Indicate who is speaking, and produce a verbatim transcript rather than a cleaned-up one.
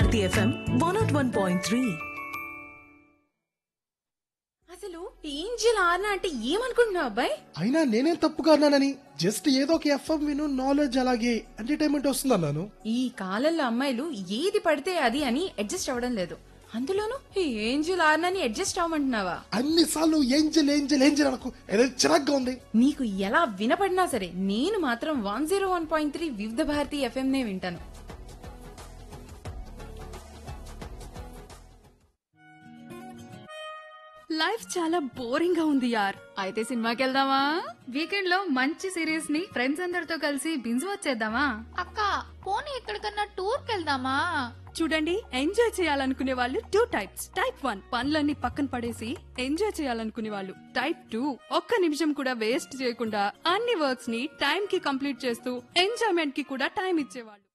Speaker 1: Bharati FM one not one point three.
Speaker 2: అసలు angel ఆర్నా అంటే ఏమనుకుంటున్నావు అబ్బాయి?
Speaker 3: అయినా నేనేం తప్పుగా అన్నానని, జస్ట్ ఏదో ఒక ఎఫ్ఎం విను, నాలెడ్జ్ అలాగే ఎంటర్టైన్మెంట్ వస్తుంది అన్నాను.
Speaker 2: ఈ కాలంలో అమ్మాయిలు ఏది పడితే అది అని అడ్జస్ట్ అవ్వడం లేదు. అందులోనూ ఈ ఏంజిల్ ఆర్నాని అడ్జస్ట్ అవ్వమంటున్నావా?
Speaker 3: అన్ని సార్లు ఏంజల్ ఏంజల్ ఏంజల్ అనకు, ఏదో చిరాగ్గా ఉంది.
Speaker 2: నీకు ఎలా వినపడినా సరే నేను మాత్రం one zero one point three వివిధ భారతి ఎఫ్ఎం నే వింటాను.
Speaker 4: లైఫ్ చాలా బోరింగ్ గా ఉంది యార్.
Speaker 5: అయితే సినిమాకి వెళ్దామా? వీకెండ్ లో మంచి సిరీస్ ని ఫ్రెండ్స్ అందరితో కలిసి బింజ్ వచ్చేద్దామా?
Speaker 6: అక్క పోనీ ఎక్కడికన్నా టూర్ కెళ్దామా?
Speaker 4: చూడండి, ఎంజాయ్ చేయాలనుకునే వాళ్ళు టూ టైప్స్. టైప్ వన్, పనులన్నీ పక్కన పడేసి ఎంజాయ్ చేయాలనుకునే వాళ్ళు. టైప్ టూ, ఒక్క నిమిషం కూడా వేస్ట్ చేయకుండా అన్ని వర్క్స్ ని టైం కి కంప్లీట్ చేస్తూ ఎంజాయ్మెంట్ కి కూడా టైం ఇచ్చేవాళ్ళు.